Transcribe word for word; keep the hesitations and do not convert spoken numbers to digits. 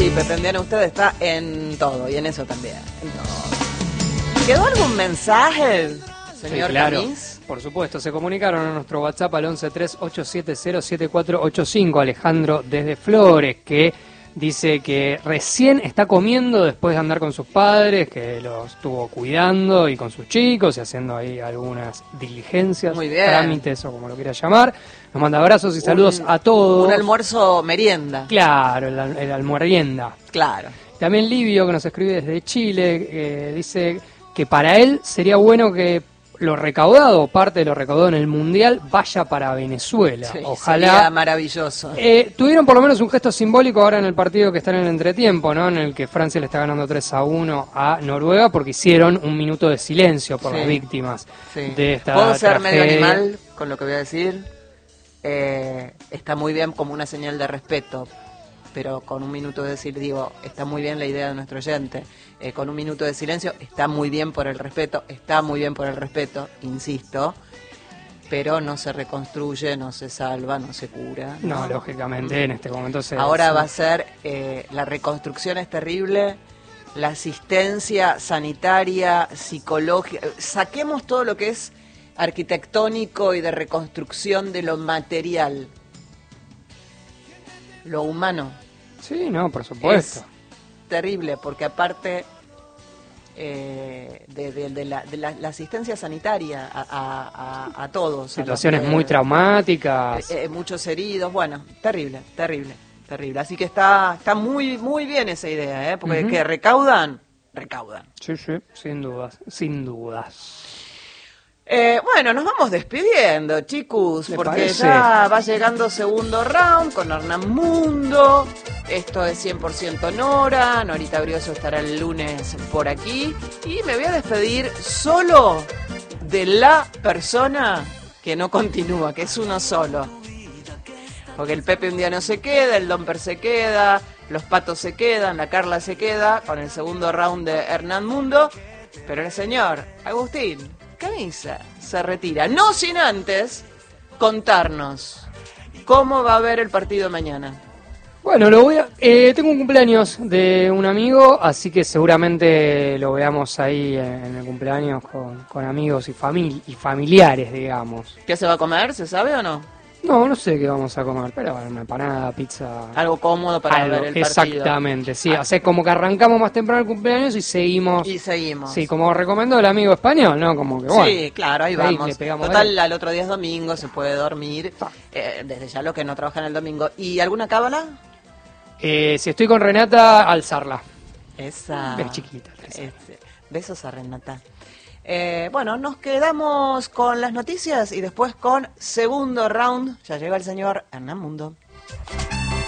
Sí, Pepe Andiano, usted está en todo y en eso también. En todo. ¿Quedó algún mensaje, señor Sí, claro, Camis? por supuesto, se comunicaron a nuestro WhatsApp al once tres ocho siete cero siete cuatro ocho cinco. Alejandro desde Flores, que dice que recién está comiendo después de andar con sus padres, que los estuvo cuidando y con sus chicos y haciendo ahí algunas diligencias, Muy bien. trámites o como lo quiera llamar. Nos manda abrazos y saludos Un- a todos. Un almuerzo merienda. Claro, el, al- el almuerrienda. Claro. También Livio, que nos escribe desde Chile, eh, dice que para él sería bueno que lo recaudado, parte de lo recaudado en el Mundial, vaya para Venezuela. Sí, Ojalá. sería maravilloso. Eh, tuvieron por lo menos un gesto simbólico ahora en el partido que está en el entretiempo, ¿no? En el que Francia le está ganando tres a uno a Noruega, porque hicieron un minuto de silencio por Sí. las víctimas Sí. de esta ¿Puedo ser medio tragedia. animal con lo que voy a decir? Eh, está muy bien como una señal de respeto, pero con un minuto de decir, digo, está muy bien la idea de nuestro oyente. Eh, con un minuto de silencio, está muy bien por el respeto, está muy bien por el respeto, insisto, pero no se reconstruye, no se salva, no se cura. No, lógicamente, en este momento se... Ahora se- va a ser, eh, la reconstrucción es terrible, la asistencia sanitaria, psicológica, saquemos todo lo que es arquitectónico y de reconstrucción de lo material, lo humano. Sí, no, por supuesto. Es terrible, porque aparte eh, de, de- de la, de la- la asistencia sanitaria a, a- a- a todos. a los Situaciones que- muy traumáticas. eh, eh, muchos heridos, bueno, terrible, terrible, terrible. Así que está, está muy, muy bien esa idea, ¿eh? Porque Ujú. que recaudan, recaudan. Sí, sí, sin dudas, sin dudas. Eh, bueno, nos vamos despidiendo, chicos, ¿Le porque parece? ya va llegando segundo round con Hernán Mundo. Esto es cien por ciento Nora. Norita Brioso estará el lunes por aquí. Y me voy a despedir solo de la persona que no continúa, que es uno solo. Porque el Pepe un día no se queda, el Domper se queda, los Patos se quedan, la Carla se queda con el segundo round de Hernán Mundo. Pero el señor Agustín Camisa se retira, no sin antes contarnos cómo va a ver el partido mañana. Bueno, lo voy a, eh, tengo un cumpleaños de un amigo, así que seguramente lo veamos ahí en, en el cumpleaños con, con amigos y, famili- y familiares, digamos. ¿Qué se va a comer? ¿Se sabe o no? No, no sé qué vamos a comer, pero bueno, una empanada, pizza... Algo cómodo para algo, ver el partido. exactamente, sí. O sea, como que arrancamos más temprano el cumpleaños y seguimos... Y seguimos. Sí, como recomendó el amigo español, ¿no? Como que bueno. Sí, claro, ahí ahí vamos. le pegamos Total, ahí. al otro día es domingo, se puede dormir. Ah. Eh, desde ya los que no trabajan el domingo. ¿Y alguna cábala? Eh, si estoy con Renata, alzarla. Esa. Es chiquita, tres años. Este, besos a Renata. Eh, bueno, nos quedamos con las noticias y después con segundo round. Ya llega el señor Hernán Mundo.